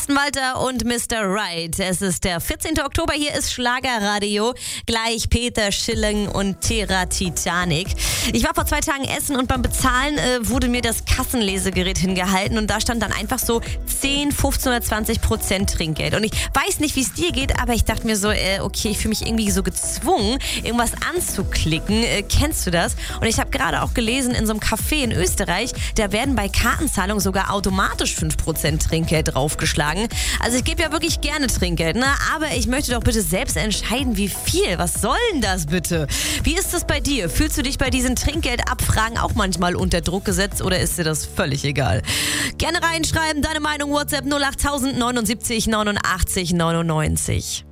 Carsten Walter und Mr. Right. Es ist der 14. Oktober, hier ist Schlagerradio. Gleich Peter Schilling und Terra Titanic. Ich war vor 2 Tagen essen und beim Bezahlen wurde mir das Kassenlesegerät hingehalten und da stand dann einfach so 10, 15 oder 20% Trinkgeld. Und ich weiß nicht, wie es dir geht, aber ich dachte mir so, okay, ich fühle mich irgendwie so gezwungen, irgendwas anzuklicken. Kennst du das? Und ich habe gerade auch gelesen, in so einem Café in Österreich, da werden bei Kartenzahlung sogar automatisch 5% Trinkgeld draufgeschlagen. Also ich gebe ja wirklich gerne Trinkgeld, ne? Aber ich möchte doch bitte selbst entscheiden, wie viel. Was soll denn das bitte? Wie ist das bei dir? Fühlst du dich bei diesen Trinkgeldabfragen auch manchmal unter Druck gesetzt oder ist dir das völlig egal? Gerne reinschreiben, deine Meinung, WhatsApp 08000 79 89 99.